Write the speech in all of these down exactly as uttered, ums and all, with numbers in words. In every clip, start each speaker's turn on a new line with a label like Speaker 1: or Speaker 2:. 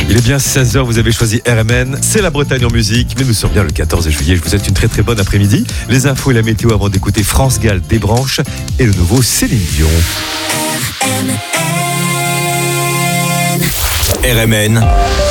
Speaker 1: Il est bien seize heures, vous avez choisi R M N, c'est la Bretagne en musique, mais nous sommes bien le quatorze juillet, je vous souhaite une très très bonne après-midi. Les infos et la météo avant d'écouter France Gall des Branches et le nouveau Céline Dion.
Speaker 2: R M N,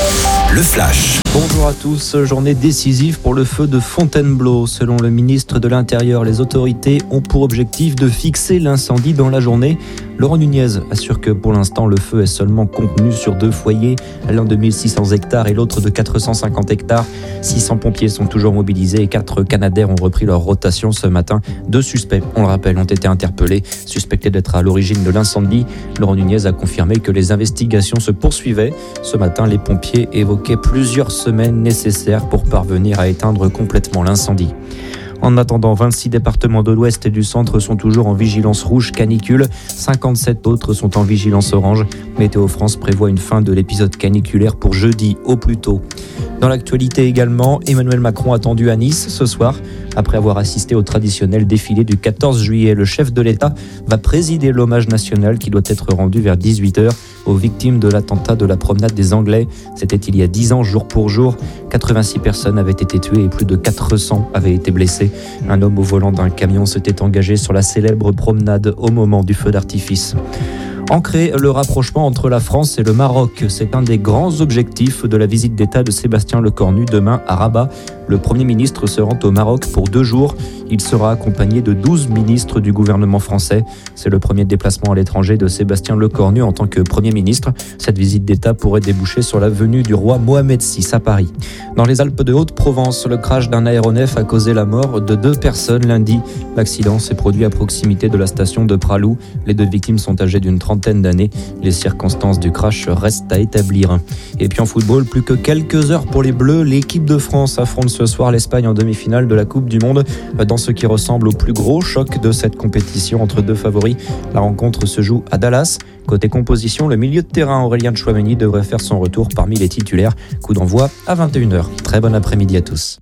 Speaker 2: le flash.
Speaker 3: Bonjour à tous, journée décisive pour le feu de Fontainebleau. Selon le ministre de l'Intérieur, les autorités ont pour objectif de fixer l'incendie dans la journée. Laurent Nunez assure que pour l'instant le feu est seulement contenu sur deux foyers, l'un de mille six cents hectares et l'autre de quatre cent cinquante hectares. six cents pompiers sont toujours mobilisés et quatre Canadair ont repris leur rotation ce matin. Deux suspects, on le rappelle, ont été interpellés, suspectés d'être à l'origine de l'incendie. Laurent Nunez a confirmé que les investigations se poursuivaient. Ce matin, les pompiers évoquaient plusieurs semaines nécessaires pour parvenir à éteindre complètement l'incendie. En attendant, vingt-six départements de l'Ouest et du Centre sont toujours en vigilance rouge canicule. cinquante-sept autres sont en vigilance orange. Météo France prévoit une fin de l'épisode caniculaire pour jeudi au plus tôt. Dans l'actualité également, Emmanuel Macron attendu à Nice ce soir. Après avoir assisté au traditionnel défilé du quatorze juillet, le chef de l'État va présider l'hommage national qui doit être rendu vers dix-huit heures aux victimes de l'attentat de la promenade des Anglais. C'était il y a dix ans, jour pour jour. quatre-vingt-six personnes avaient été tuées et plus de quatre cents avaient été blessées. Un homme au volant d'un camion s'était engagé sur la célèbre promenade au moment du feu d'artifice. Ancrer le rapprochement entre la France et le Maroc, c'est un des grands objectifs de la visite d'État de Sébastien Lecornu demain à Rabat. Le Premier ministre se rend au Maroc pour deux jours. Il sera accompagné de douze ministres du gouvernement français. C'est le premier déplacement à l'étranger de Sébastien Lecornu en tant que Premier ministre. Cette visite d'État pourrait déboucher sur la venue du roi Mohamed six à Paris. Dans les Alpes de Haute-Provence, le crash d'un aéronef a causé la mort de deux personnes lundi. L'accident s'est produit à proximité de la station de Pralou. Les deux victimes sont âgées d'une trentaine d'années. Les circonstances du crash restent à établir. Et puis en football, plus que quelques heures pour les Bleus. L'équipe de France affronte ce soir l'Espagne en demi-finale de la Coupe du Monde. Dans ce qui ressemble au plus gros choc de cette compétition entre deux favoris, la rencontre se joue à Dallas. Côté composition, le milieu de terrain Aurélien Tchouameni devrait faire son retour parmi les titulaires. Coup d'envoi à vingt et une heures. Très bon après-midi à tous.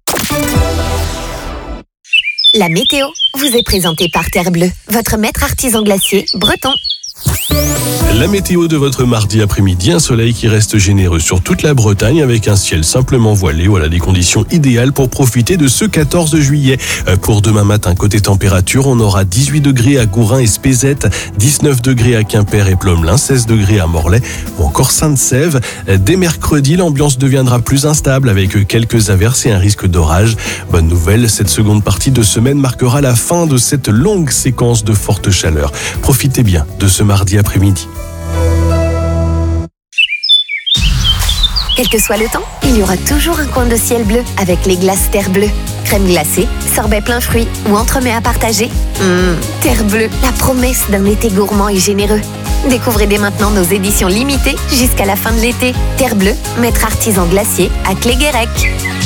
Speaker 4: La météo vous est présentée par Terre Bleue, votre maître artisan glacier breton.
Speaker 5: La météo de votre mardi après-midi, un soleil qui reste généreux sur toute la Bretagne avec un ciel simplement voilé. Voilà des conditions idéales pour profiter de ce quatorze juillet. Pour demain matin, côté température, on aura dix-huit degrés à Gourin et Spézette, dix-neuf degrés à Quimper et Plomelin, seize degrés à Morlaix ou encore Sainte-Sève. Dès mercredi, l'ambiance deviendra plus instable avec quelques averses et un risque d'orage. Bonne nouvelle, cette seconde partie de semaine marquera la fin de cette longue séquence de forte chaleur. Profitez bien de ce mardi après-midi.
Speaker 4: Quel que soit le temps, il y aura toujours un coin de ciel bleu avec les glaces Terre Bleue. Crème glacée, sorbet plein fruits ou entremets à partager. Mmh, Terre Bleue, la promesse d'un été gourmand et généreux. Découvrez dès maintenant nos éditions limitées jusqu'à la fin de l'été. Terre Bleue, maître artisan glacier à Cléguérec.